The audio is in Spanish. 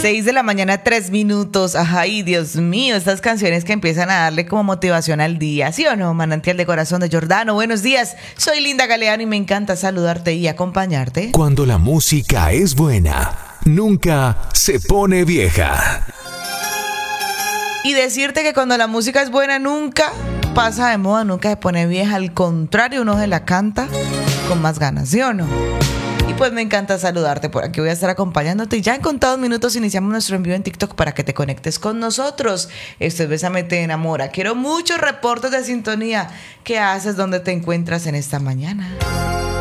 6 de la mañana, 3 minutos. Ay, Dios mío, estas canciones que empiezan a darle como motivación al día. ¿Sí o no? Manantial de Corazón de Giordano. Buenos días, soy Linda Galeano y me encanta saludarte y acompañarte. Cuando la música es buena, nunca se pone vieja. Y decirte que cuando la música es buena nunca pasa de moda, nunca se pone vieja. Al contrario, uno se la canta con más ganas, ¿sí o no? Y pues me encanta saludarte por aquí. Voy a estar acompañándote. Y ya en contados minutos iniciamos nuestro envío en TikTok para que te conectes con nosotros. Esto es Bésame Te Enamora. Quiero muchos reportes de sintonía. ¿Qué haces? ¿Dónde te encuentras en esta mañana?